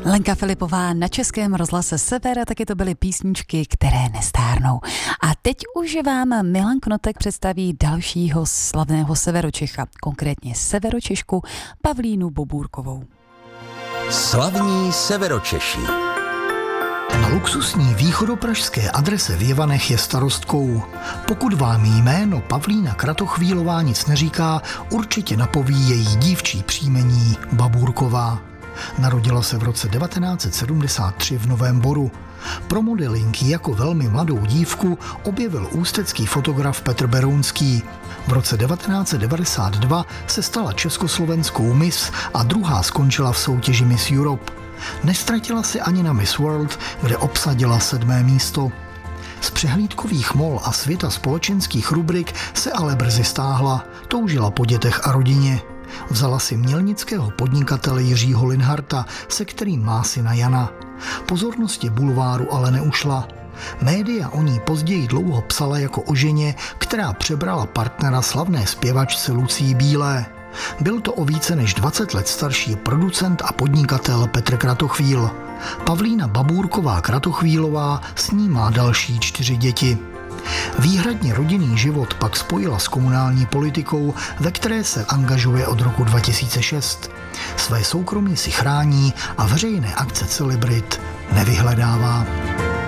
Lenka Filipová na Českém rozhlase Sever, a taky to byly písničky, které nestárnou. A teď už vám Milan Knotek představí dalšího slavného Severočecha, konkrétně Severočešku Pavlínu Bobůrkovou. Slavní Severočeši. Na luxusní východopražské adrese v Jevanech je starostkou. Pokud vám jméno Pavlína Kratochvílová nic neříká, určitě napoví její dívčí příjmení Babůrková. Narodila se v roce 1973 v Novém Boru. Pro modeling jako velmi mladou dívku objevil ústecký fotograf Petr Berounský. V roce 1992 se stala československou Miss a druhá skončila v soutěži Miss Europe. Nestratila se ani na Miss World, kde obsadila 7. místo. Z přehlídkových mol a světa společenských rubrik se ale brzy stáhla, toužila po dětech a rodině. Vzala si mělnického podnikatele Jiřího Linharta, se kterým má syna Jana. Pozornosti bulváru ale neušla. Média o ní později dlouho psala jako o ženě, která přebrala partnera slavné zpěvačce Lucii Bílé. Byl to o více než 20 let starší producent a podnikatel Petr Kratochvíl. Pavlína Babůrková Kratochvílová s ní má další 4 děti. Výhradně rodinný život pak spojila s komunální politikou, ve které se angažuje od roku 2006. Své soukromí si chrání a veřejné akce celebrit nevyhledává.